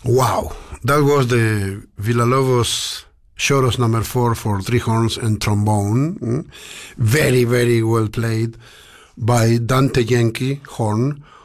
Wow, that was the Villalobos Choros number 4 for three horns and trombone. Very, very well played by Dante Yankee, horn,